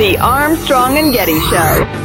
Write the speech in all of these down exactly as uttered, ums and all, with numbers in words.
The Armstrong and Getty Show.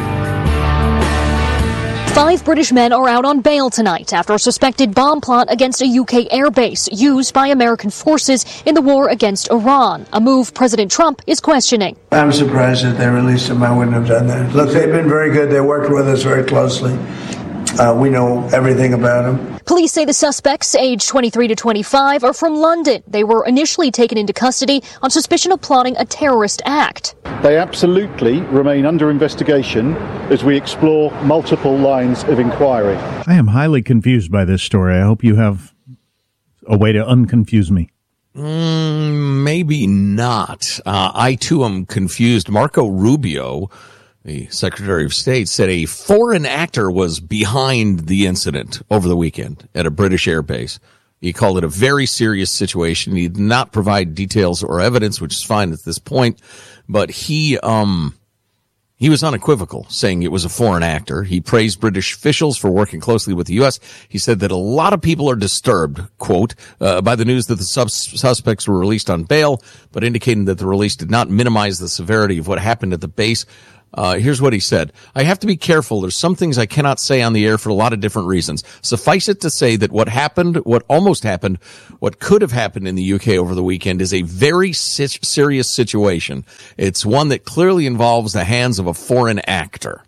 Five British men are out on bail tonight after a suspected bomb plot against a U K airbase used by American forces in the war against Iran, a move President Trump is questioning. I'm surprised that they released him. I wouldn't have done that. Look, they've been very good. They worked with us very closely. Uh, we know everything about him. Police say the suspects, aged twenty-three to twenty-five, are from London. They were initially taken into custody on suspicion of plotting a terrorist act. They absolutely remain under investigation as we explore multiple lines of inquiry. I am highly confused by this story. I hope you have a way to unconfuse me. Mm, maybe not. Uh, I, too, am confused. Marco Rubio, the Secretary of State, said a foreign actor was behind the incident over the weekend at a British airbase. He called it a very serious situation. He did not provide details or evidence, which is fine at this point. But he um he was unequivocal, saying it was a foreign actor. He praised British officials for working closely with the U S. He said that a lot of people are disturbed, quote, uh, by the news that the sus- suspects were released on bail, but indicating that the release did not minimize the severity of what happened at the base. Uh, here's what he said. I have to be careful. There's some things I cannot say on the air for a lot of different reasons. Suffice it to say that what happened, what almost happened, what could have happened in the U K over the weekend is a very si- serious situation. It's one that clearly involves the hands of a foreign actor.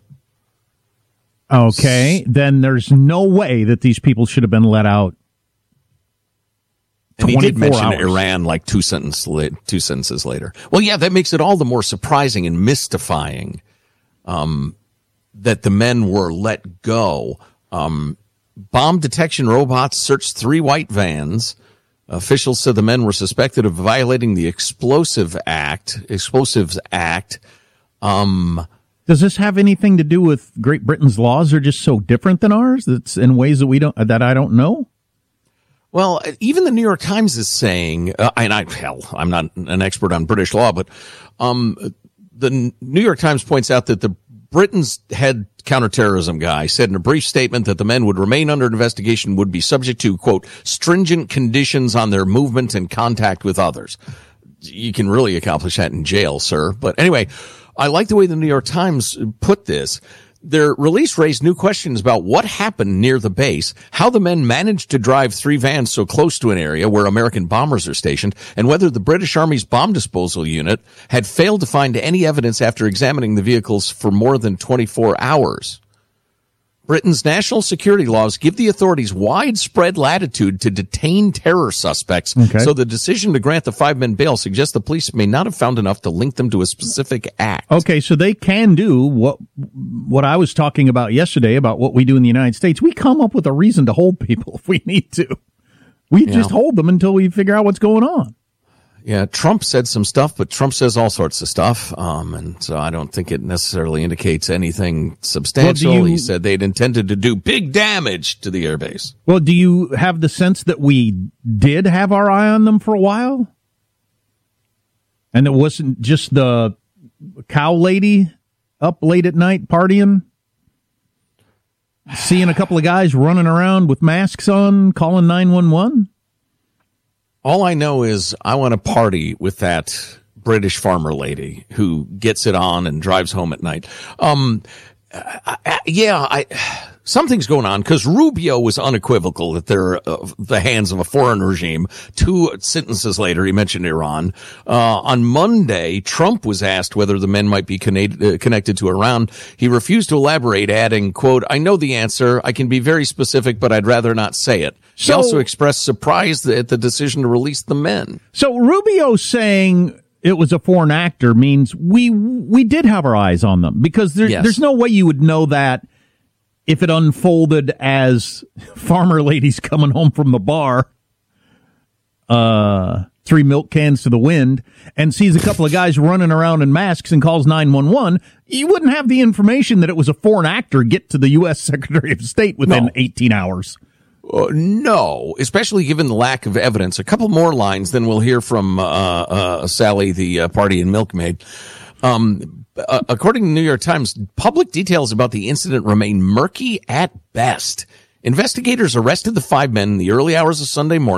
Okay, then there's no way that these people should have been let out. And he did mention hours. Iran like two, sentence la- two sentences later. Well, yeah, that makes it all the more surprising and mystifying um, that the men were let go. Um, bomb detection robots searched three white vans. Officials said the men were suspected of violating the Explosive Act, Explosives Act. Um, Does this have anything to do with Great Britain's laws? Are just so different than ours? That's in ways that we don't, that I don't know. Well, even the New York Times is saying, uh, and I, hell, I'm not an expert on British law, but um, the New York Times points out that the Britain's head counterterrorism guy said in a brief statement that the men would remain under investigation, would be subject to, quote, stringent conditions on their movement and contact with others. You can really accomplish that in jail, sir. But anyway, I like the way the New York Times put this. Their release raised new questions about what happened near the base, how the men managed to drive three vans so close to an area where American bombers are stationed, and whether the British Army's bomb disposal unit had failed to find any evidence after examining the vehicles for more than twenty-four hours. Britain's national security laws give the authorities widespread latitude to detain terror suspects, okay. So the decision to grant the five-men bail suggests the police may not have found enough to link them to a specific act. Okay, so they can do what what I was talking about yesterday about what we do in the United States. We come up with a reason to hold people if we need to. We yeah. just hold them until we figure out what's going on. Yeah, Trump said some stuff, but Trump says all sorts of stuff, um, and so I don't think it necessarily indicates anything substantial. Well, you, he said they'd intended to do big damage to the airbase. Well, do you have the sense that we did have our eye on them for a while? And it wasn't just the cow lady up late at night partying? Seeing a couple of guys running around with masks on, calling nine one one? All I know is I want to party with that British farmer lady who gets it on and drives home at night. Um, I, I, yeah, I, something's going on because Rubio was unequivocal that they're uh, the hands of a foreign regime. Two sentences later, he mentioned Iran. Uh, on Monday, Trump was asked whether the men might be connected, uh, connected to Iran. He refused to elaborate, adding, quote, I know the answer. I can be very specific, but I'd rather not say it. So, he also expressed surprise at the decision to release the men. So Rubio saying it was a foreign actor means we we did have our eyes on them, because there, yes. there's no way you would know that if it unfolded as farmer ladies coming home from the bar, uh, three milk cans to the wind, and sees a couple of guys running around in masks and calls nine one one. You wouldn't have the information that it was a foreign actor get to the U S Secretary of State within no. eighteen hours. Uh, no, especially given the lack of evidence. A couple more lines, then we'll hear from uh, uh, Sally, the uh, party and milkmaid. Um, uh, according to the New York Times, public details about the incident remain murky at best. Investigators arrested the five men in the early hours of Sunday morning,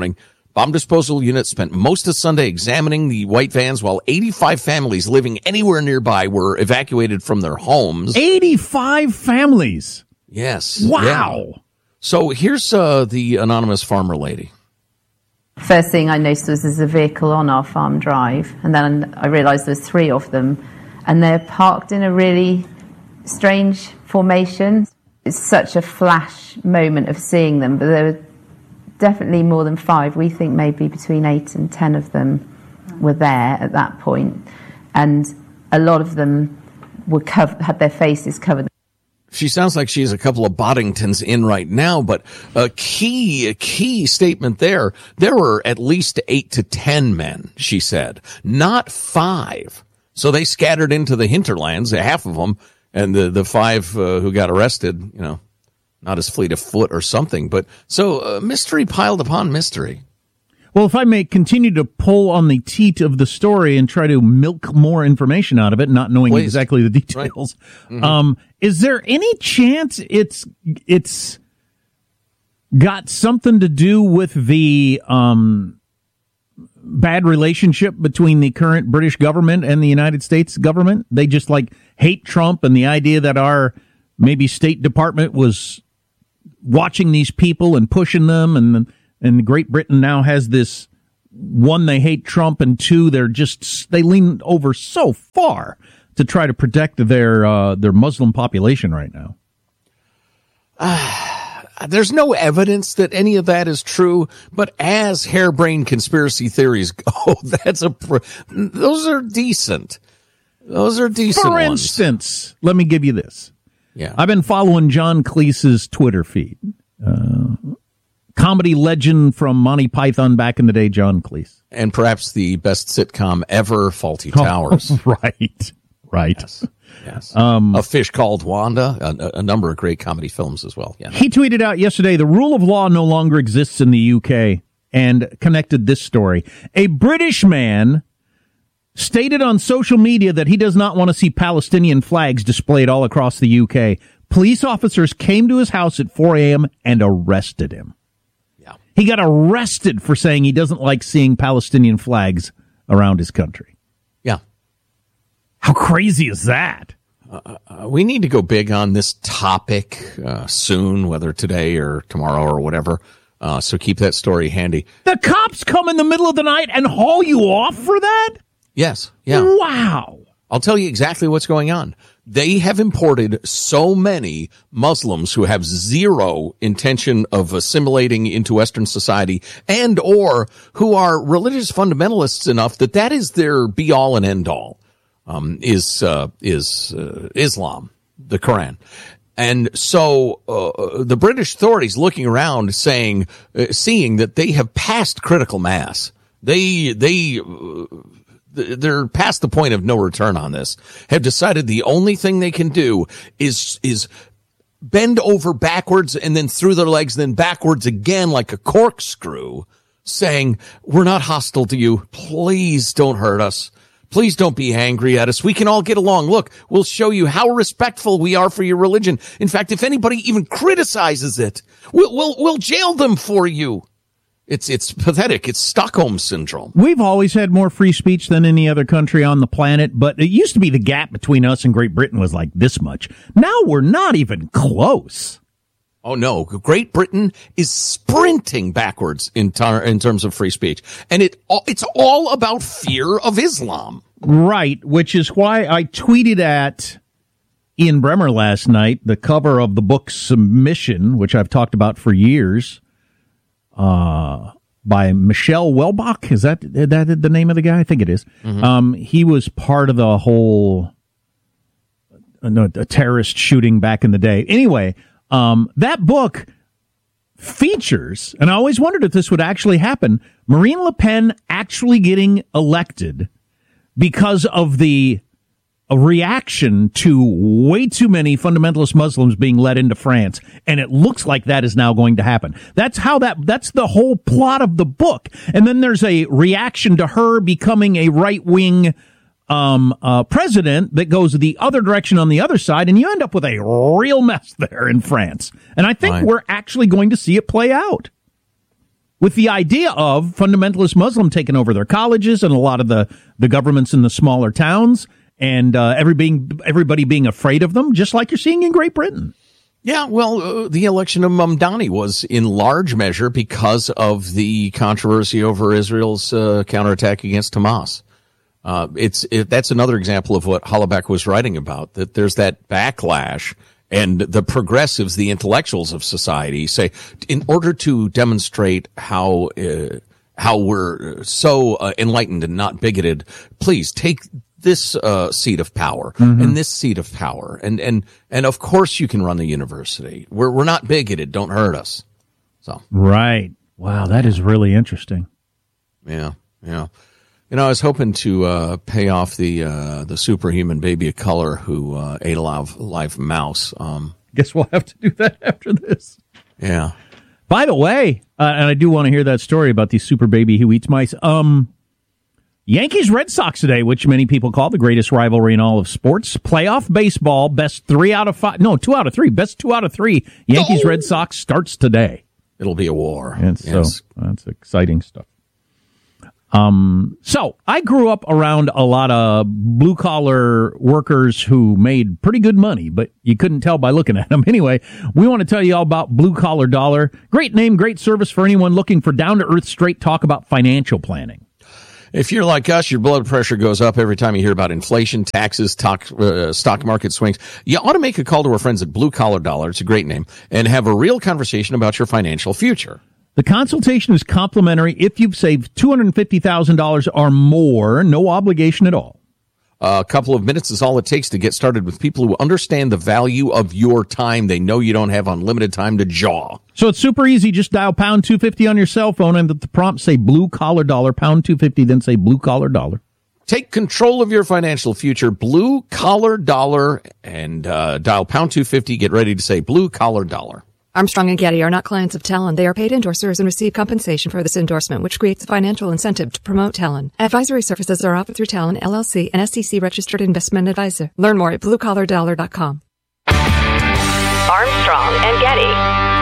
Bomb disposal units spent most of Sunday examining the white vans, while eighty-five families living anywhere nearby were evacuated from their homes. eighty-five families. Yes. Wow. Yeah. So here's uh, the anonymous farmer lady. First thing I noticed was there's a vehicle on our farm drive, and then I realised there's three of them, and they're parked in a really strange formation. It's such a flash moment of seeing them, but there were definitely more than five. We think maybe between eight and ten of them were there at that point, and a lot of them were covered, had their faces covered. She sounds like she's a couple of Boddingtons in right now, but a key, a key statement there. There were at least eight to ten men, she said, not five. So they scattered into the hinterlands, half of them, and the, the five uh, who got arrested, you know, not as fleet of foot or something. But so uh, mystery piled upon mystery. Well, if I may continue to pull on the teat of the story and try to milk more information out of it, not knowing Please. exactly the details, right. mm-hmm. um, is there any chance it's it's got something to do with the um, bad relationship between the current British government and the United States government? They just like hate Trump, and the idea that our maybe State Department was watching these people and pushing them, and And Great Britain now has this, one, they hate Trump, and two, they're just, they lean over so far to try to protect their uh, their Muslim population right now. Uh, there's no evidence that any of that is true, but as harebrained conspiracy theories go, that's a, those are decent. Those are decent For ones. instance, let me give you this. Yeah. I've been following John Cleese's Twitter feed. Uh, Comedy legend from Monty Python back in the day, John Cleese. And perhaps the best sitcom ever, Fawlty Towers. Oh, right, right. Yes, yes. Um, A Fish Called Wanda, a, a number of great comedy films as well. Yeah. He tweeted out yesterday, the rule of law no longer exists in the U K, and connected this story. A British man stated on social media that he does not want to see Palestinian flags displayed all across the U K. Police officers came to his house at four a.m. and arrested him. He got arrested for saying he doesn't like seeing Palestinian flags around his country. Yeah. How crazy is that? Uh, uh, we need to go big on this topic uh, soon, whether today or tomorrow or whatever. Uh, so keep that story handy. The cops come in the middle of the night and haul you off for that? Yes. Yeah. Wow. I'll tell you exactly what's going on. They have imported so many Muslims who have zero intention of assimilating into Western society, and or who are religious fundamentalists enough that that is their be all and end all, um, is, uh, is, uh, Islam, the Quran. And so, uh, the British authorities looking around saying, uh, seeing that they have passed critical mass. They, they, uh, they're past the point of no return on this, have decided the only thing they can do is, is bend over backwards and then through their legs, then backwards again like a corkscrew, saying, we're not hostile to you. Please don't hurt us. Please don't be angry at us. We can all get along. Look, we'll show you how respectful we are for your religion. In fact, if anybody even criticizes it, we'll, we'll, we'll jail them for you. It's it's pathetic. It's Stockholm Syndrome. We've always had more free speech than any other country on the planet, but it used to be the gap between us and Great Britain was like this much. Now we're not even close. Oh, no. Great Britain is sprinting backwards in, tar- in terms of free speech. And it it's all about fear of Islam. Right, which is why I tweeted at Ian Bremmer last night the cover of the book Submission, which I've talked about for years. Uh, by Michelle Welbach. Is that, is that the name of the guy? I think it is. Mm-hmm. Um, he was part of the whole, uh, no, a terrorist shooting back in the day. Anyway, um, that book features, and I always wondered if this would actually happen, Marine Le Pen actually getting elected because of the a reaction to way too many fundamentalist Muslims being led into France. And it looks like that is now going to happen. That's how that, that's the whole plot of the book. And then there's a reaction to her becoming a right-wing, um, uh, president that goes the other direction on the other side. And you end up with a real mess there in France. And I think right. we're actually going to see it play out. with the idea of fundamentalist Muslim taking over their colleges and a lot of the, the governments in the smaller towns, and uh, every being, everybody being afraid of them, just like you're seeing in Great Britain. Yeah, well, uh, the election of Mamdani was in large measure because of the controversy over Israel's uh, counterattack against Hamas. Uh, it's it, that's another example of what Hollaback was writing about, that there's that backlash, and the progressives, the intellectuals of society, say, in order to demonstrate how uh, how we're so uh, enlightened and not bigoted, please take this uh, seat of power mm-hmm. and this seat of power, and and and of course you can run the university. We're we're not bigoted. Don't hurt us. So right. Wow, that is really interesting. Yeah, yeah. You know, I was hoping to uh, pay off the uh, the superhuman baby of color who uh, ate a live, live mouse. Um, Guess we'll have to do that after this. Yeah. By the way, uh, and I do want to hear that story about the super baby who eats mice. Um, Yankees Red Sox today, which many people call the greatest rivalry in all of sports. Playoff baseball, best three out of five. No, two out of three. Best two out of three. Yankees Red Sox starts today. It'll be a war. And yes. So that's exciting stuff. Um, so I grew up around a lot of blue collar workers who made pretty good money, but you couldn't tell by looking at them. Anyway, we want to tell you all about Blue Collar Dollar. Great name, great service for anyone looking for down to earth, straight talk about financial planning. If you're like us, your blood pressure goes up every time you hear about inflation, taxes, talk, uh, stock market swings. You ought to make a call to our friends at Blue Collar Dollar. It's a great name, and have a real conversation about your financial future. The consultation is complimentary if you've saved two hundred fifty thousand dollars or more, no obligation at all. A couple of minutes is all it takes to get started with people who understand the value of your time. They know you don't have unlimited time to jaw. So it's super easy. Just dial pound two fifty on your cell phone, and at the prompt say Blue Collar Dollar, pound two fifty, then say Blue Collar Dollar. Take control of your financial future, Blue Collar Dollar, and uh, dial pound two fifty. Get ready to say Blue Collar Dollar. Armstrong and Getty are not clients of Talon. They are paid endorsers and receive compensation for this endorsement, which creates a financial incentive to promote Talon. Advisory services are offered through Talon, L L C, an S E C-registered investment advisor. Learn more at blue collar dollar dot com. Armstrong and Getty.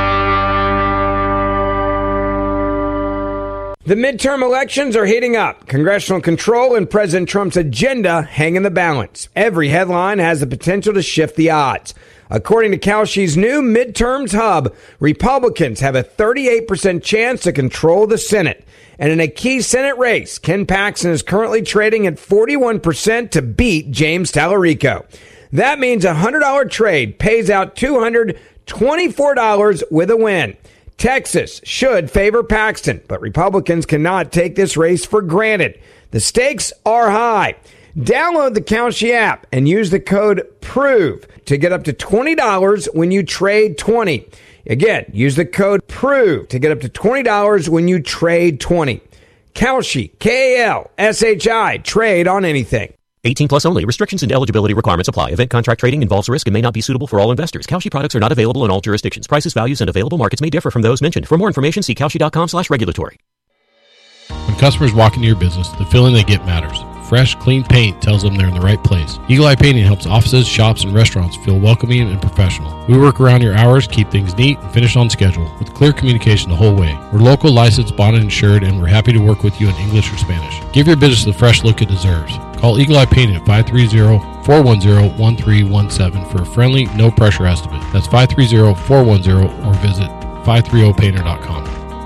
The midterm elections are heating up. Congressional control and President Trump's agenda hang in the balance. Every headline has the potential to shift the odds. According to Kalshi's new midterms hub, Republicans have a thirty-eight percent chance to control the Senate. And in a key Senate race, Ken Paxton is currently trading at forty-one percent to beat James Tallarico. That means a one hundred dollars trade pays out two hundred twenty-four dollars with a win. Texas should favor Paxton, but Republicans cannot take this race for granted. The stakes are high. Download the Kalshi app and use the code PROVE to get up to twenty dollars when you trade twenty. Again, use the code PROVE to get up to twenty dollars when you trade twenty. Kalshi, K A L S H I, trade on anything. eighteen plus only. Restrictions and eligibility requirements apply. Event contract trading involves risk and may not be suitable for all investors. Kalshi products are not available in all jurisdictions. Prices, values, and available markets may differ from those mentioned. For more information, see kalshi.com slash regulatory. When customers walk into your business, the feeling they get matters. Fresh, clean paint tells them they're in the right place. Eagle Eye Painting helps offices, shops, and restaurants feel welcoming and professional. We work around your hours, keep things neat, and finish on schedule with clear communication the whole way. We're local, licensed, bonded, insured, and we're happy to work with you in English or Spanish. Give your business the fresh look it deserves. Call Eagle Eye Painting at five three zero, four one zero, one three one seven for a friendly, no-pressure estimate. That's five three zero, four one zero or visit five thirty painter dot com.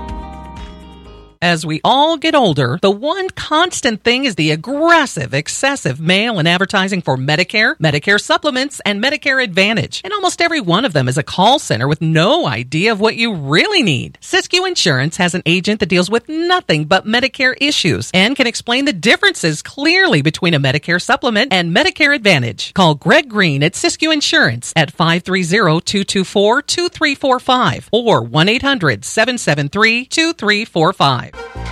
As we all get older, the one constant thing is the aggressive, excessive mail and advertising for Medicare, Medicare supplements, and Medicare Advantage. And almost every one of them is a call center with no idea of what you really need. Siskiyou Insurance has an agent that deals with nothing but Medicare issues and can explain the differences clearly between a Medicare supplement and Medicare Advantage. Call Greg Green at Siskiyou Insurance at five three zero, two two four, two three four five or one eight hundred, seven seven three, two three four five.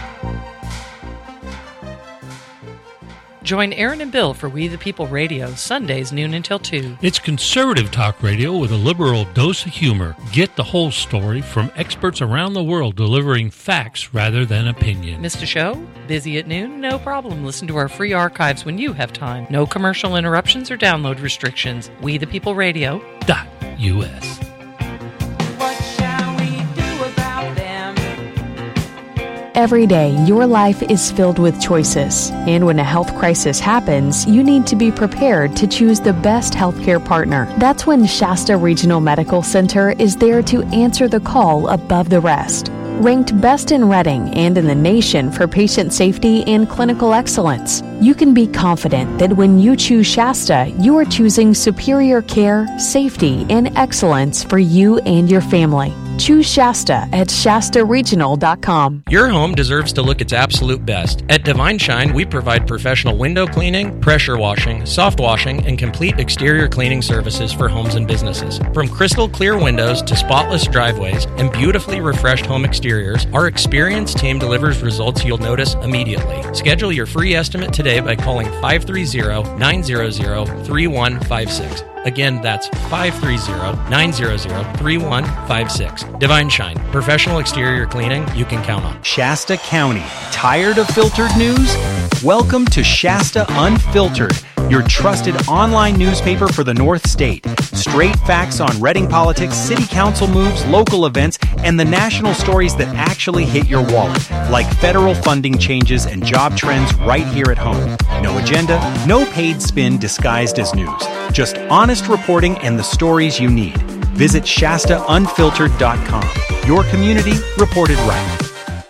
Join Aaron and Bill for We the People Radio, Sundays noon until two. It's conservative talk radio with a liberal dose of humor. Get the whole story from experts around the world delivering facts rather than opinion. Missed a show? Busy at noon? No problem. Listen to our free archives when you have time. No commercial interruptions or download restrictions. We the People Radio dot U S. What shall we do about them? Every day, your life is filled with choices. And when a health crisis happens, you need to be prepared to choose the best healthcare partner. That's when Shasta Regional Medical Center is there to answer the call above the rest. Ranked best in Reading and in the nation for patient safety and clinical excellence, you can be confident that when you choose Shasta, you are choosing superior care, safety, and excellence for you and your family. Choose Shasta at Shasta Regional dot com. Your home deserves to look its absolute best. At Divine Shine, we provide professional window cleaning, pressure washing, soft washing, and complete exterior cleaning services for homes and businesses. From crystal clear windows to spotless driveways and beautifully refreshed home exteriors, our experienced team delivers results you'll notice immediately. Schedule your free estimate today by calling five three zero, nine zero zero, three one five six. Again, that's five three zero, nine zero zero, three one five six. Divine Shine, professional exterior cleaning you can count on. Shasta County, tired of filtered news? Welcome to Shasta Unfiltered, your trusted online newspaper for the North State. Straight facts on Reading politics, city council moves, local events, and the national stories that actually hit your wallet, like federal funding changes and job trends right here at home. No agenda, no paid spin disguised as news. Just honest reporting and the stories you need. Visit Shasta Unfiltered dot com. Your community reported right.